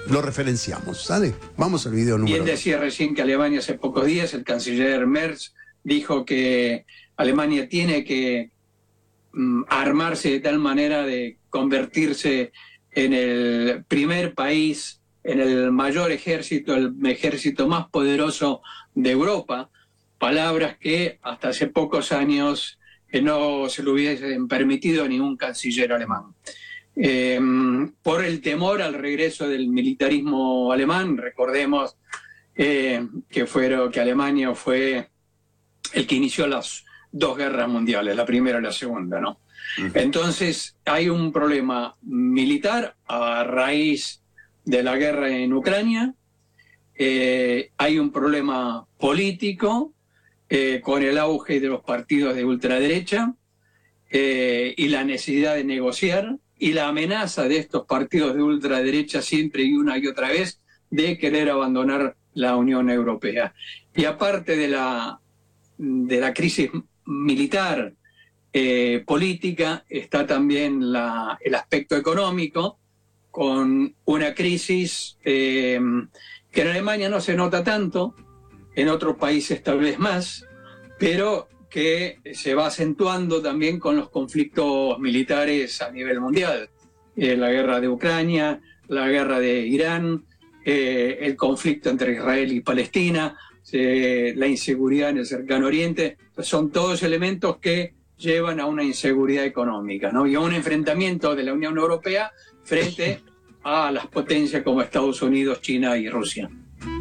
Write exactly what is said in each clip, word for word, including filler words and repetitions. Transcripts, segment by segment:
lo referenciamos, ¿sale? Vamos al video número Bien decía recién que Alemania hace pocos días, el canciller Merz dijo que Alemania tiene que mm, armarse de tal manera de convertirse en el primer país, en el mayor ejército, el ejército más poderoso de Europa, palabras que hasta hace pocos años que no se lo hubiesen permitido a ningún canciller alemán. Eh, por el temor al regreso del militarismo alemán, recordemos eh, que, fueron, que Alemania fue el que inició las dos guerras mundiales, la primera y la segunda, ¿no? Uh-huh. Entonces hay un problema militar a raíz de la guerra en Ucrania, eh, hay un problema político eh, con el auge de los partidos de ultraderecha eh, y la necesidad de negociar y la amenaza de estos partidos de ultraderecha siempre y una y otra vez de querer abandonar la Unión Europea. Y aparte de la, de la crisis militar, eh, política, está también la, el aspecto económico, con una crisis eh, que en Alemania no se nota tanto, en otros países tal vez más, pero que se va acentuando también con los conflictos militares a nivel mundial. Eh, la guerra de Ucrania, la guerra de Irán, eh, el conflicto entre Israel y Palestina, eh, la inseguridad en el Cercano Oriente, son todos elementos que llevan a una inseguridad económica, ¿no? Y a un enfrentamiento de la Unión Europea frente a las potencias como Estados Unidos, China y Rusia.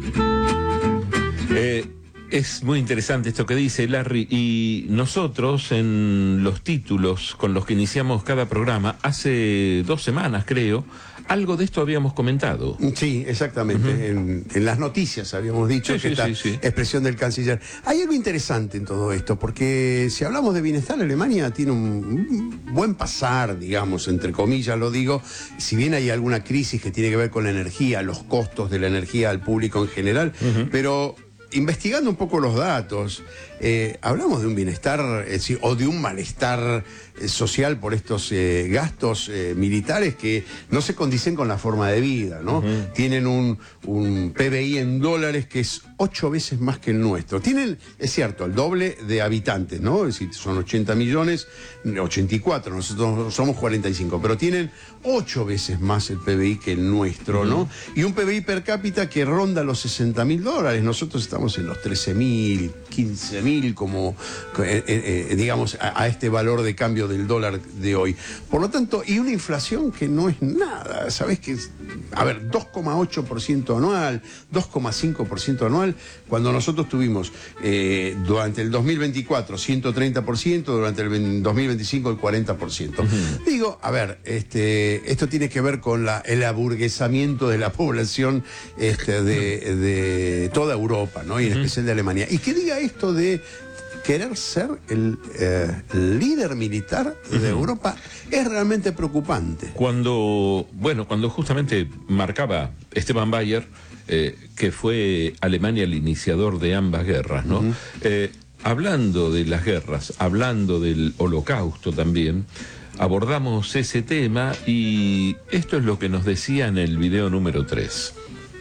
Eh... Es muy interesante esto que dice Larry, y nosotros en los títulos con los que iniciamos cada programa, hace dos semanas creo, algo de esto habíamos comentado. Sí, exactamente, uh-huh. en, en las noticias habíamos dicho sí, que sí, esta sí, sí. expresión del canciller. Hay algo interesante en todo esto, porque si hablamos de bienestar, Alemania tiene un, un buen pasar, digamos, entre comillas lo digo, si bien hay alguna crisis que tiene que ver con la energía, los costos de la energía al público en general, uh-huh. pero investigando un poco los datos, eh, hablamos de un bienestar, es decir, o de un malestar eh, social por estos eh, gastos eh, militares que no se condicen con la forma de vida, ¿no? Uh-huh. Tienen un, un P B I en dólares que es ocho veces más que el nuestro. Tienen, es cierto, el doble de habitantes, ¿no? Es decir, son ochenta millones, ochenta y cuatro, nosotros somos cuarenta y cinco, pero tienen ocho veces más el P B I que el nuestro, ¿no? Uh-huh. Y un P B I per cápita que ronda los sesenta mil dólares. Nosotros estamos en los trece mil, quince mil, como, eh, eh, digamos, a, a este valor de cambio del dólar de hoy. Por lo tanto, y una inflación que no es nada, ¿sabés? Que es, a ver, dos coma ocho por ciento anual, dos coma cinco por ciento anual, cuando nosotros tuvimos eh, durante el dos mil veinticuatro ciento treinta por ciento, durante el dos mil veinticinco el cuarenta por ciento. Uh-huh. Digo, a ver, este, esto tiene que ver con la, el aburguesamiento de la población este, de, de toda Europa, ¿no? Y en uh-huh. especial de Alemania. Y que diga esto de querer ser el eh, líder militar de uh-huh. Europa es realmente preocupante. Cuando, bueno, cuando justamente marcaba Esteban Bayer, eh, que fue Alemania el iniciador de ambas guerras, ¿no? Uh-huh. Eh, hablando de las guerras, hablando del Holocausto también, abordamos ese tema y esto es lo que nos decía en el video número tres.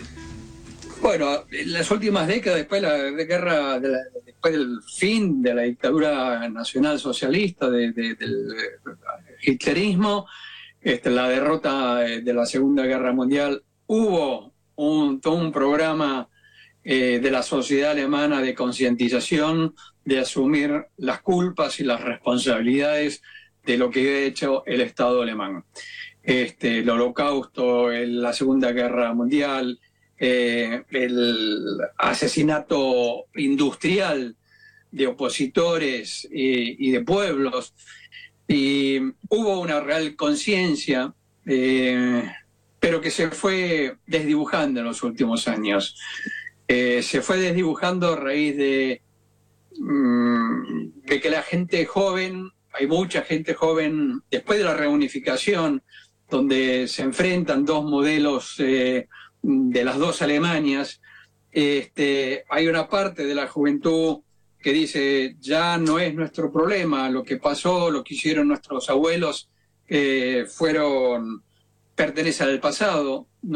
Bueno, en las últimas décadas, después de la de guerra, de la, después del fin de la dictadura nacional socialista, de, de, del hitlerismo, este, la derrota de la Segunda Guerra Mundial, hubo un, todo un programa eh, de la sociedad alemana de concientización, de asumir las culpas y las responsabilidades de lo que había hecho el Estado alemán. Este, el Holocausto, el, la Segunda Guerra Mundial, Eh, el asesinato industrial de opositores y, y de pueblos, y hubo una real conciencia, eh, pero que se fue desdibujando en los últimos años. Eh, se fue desdibujando a raíz de, mm, de que la gente joven, hay mucha gente joven, después de la reunificación, donde se enfrentan dos modelos eh, de las dos Alemanias, este, hay una parte de la juventud que dice, ya no es nuestro problema, lo que pasó, lo que hicieron nuestros abuelos, eh, fueron, pertenece al pasado.